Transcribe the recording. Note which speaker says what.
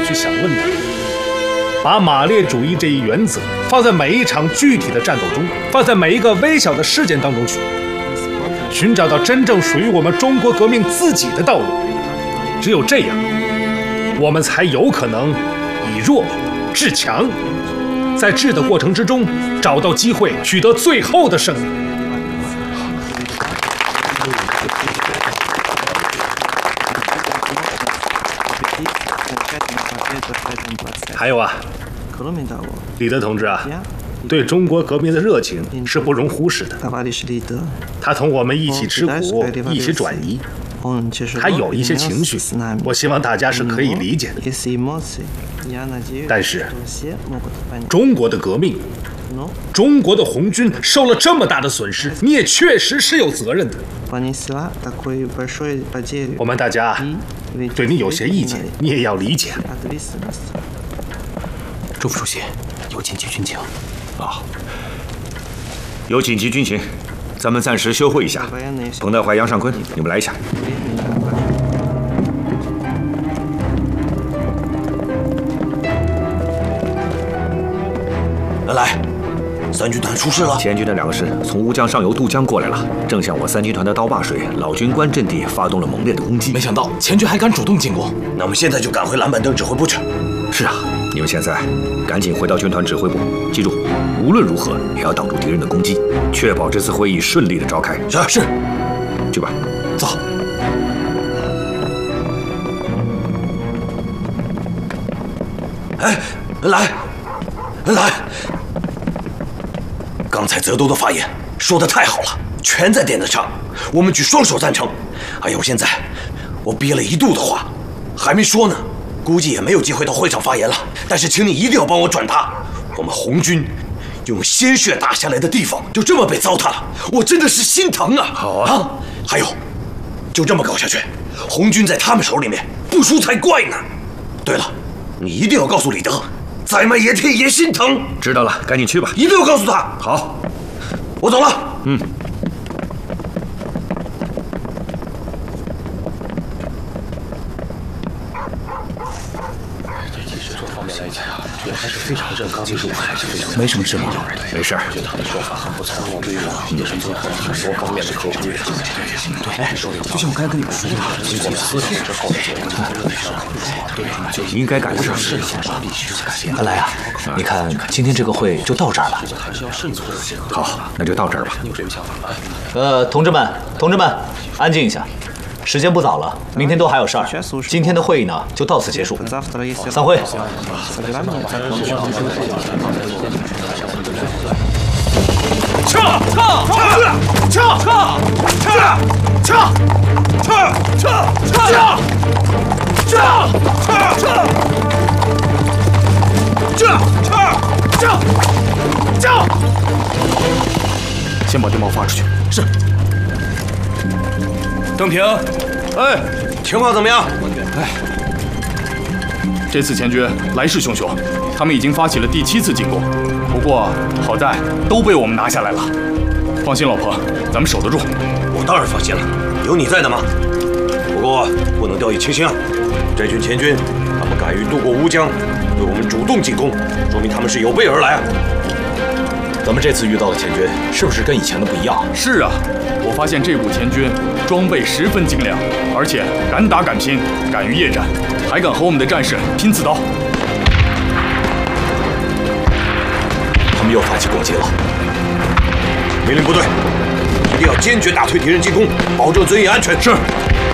Speaker 1: 须想问的。把马列主义这一原则放在每一场具体的战斗中，放在每一个微小的事件当中去，寻找到真正属于我们中国革命自己的道路。只有这样，我们才有可能以弱制强，在治的过程之中找到机会，取得最后的胜利。还有啊，李德同志啊，对中国革命的热情是不容忽视的。他同我们一起吃苦，一起转移，他有一些情绪，我希望大家是可以理解的。但是，中国的革命，中国的红军受了这么大的损失，你也确实是有责任的。我们大家对你有些意见，你也要理解。
Speaker 2: 周副书记，有紧急军情。
Speaker 3: 啊，有紧急军情，咱们暂时休会一下。彭德怀、杨尚昆，你们来一下。
Speaker 4: 来，三军团出事了。
Speaker 3: 前军的2个师从乌江上游渡江过来了，正向我3军团的刀坝水老军官阵地发动了猛烈的攻击。
Speaker 2: 没想到前军还敢主动进攻。
Speaker 4: 那我们现在就赶回蓝板凳指挥部去。
Speaker 3: 是啊，你们现在赶紧回到军团指挥部，记住，无论如何也要挡住敌人的攻击，确保这次会议顺利的召开。
Speaker 4: 是，
Speaker 3: 去吧，
Speaker 2: 走。
Speaker 4: 哎，来，刚才泽东的发言说的太好了，全在点子上，我们举双手赞成。还有现在我憋了1肚子话，还没说呢。估计也没有机会到会上发言了，但是请你一定要帮我转达，我们红军用鲜血打下来的地方就这么被糟蹋了，我真的是心疼啊！
Speaker 3: 好啊，
Speaker 4: 还有，就这么搞下去，红军在他们手里面不输才怪呢。对了，你一定要告诉李德，再卖野铁也心疼。
Speaker 3: 知道了，赶紧去吧，
Speaker 4: 一定要告诉他。
Speaker 3: 好，
Speaker 4: 我走了。
Speaker 2: 还是非常认可技术，还是非常没什么事吗？
Speaker 3: 没事。
Speaker 2: 觉得他的说法很不从容，对于我们也是综合了很多方面的科学。对，就像我刚才跟你们说的，经过思考之后，
Speaker 3: 对，应该赶得上。
Speaker 2: 看来啊，你看今天这个会就到这儿了。
Speaker 3: 好，那就到这儿吧。
Speaker 2: 同志们，安静一下。时间不早了，明天都还有事儿。今天的会议呢，就到此结束，散会。 先把电报发出去。是。
Speaker 5: 邓平，
Speaker 4: 哎，情况怎么样？
Speaker 5: 这次前军来势汹汹，他们已经发起了第7次进攻，不过好在都被我们拿下来了。放心，老婆，咱们守得住。
Speaker 4: 我当然放心了，有你在呢嘛。不过不能掉以轻心啊！这群前军，他们敢于渡过乌江，对我们主动进攻，说明他们是有备而来啊。
Speaker 2: 咱们这次遇到的前军是不是跟以前的不一样？
Speaker 5: 是啊，我发现这股前军装备十分精良，而且敢打敢拼，敢于夜战，还敢和我们的战士拼刺刀。
Speaker 2: 他们又发起攻击了。
Speaker 4: 命令部队一定要坚决打退敌人进攻，保证尊严安全。
Speaker 5: 是。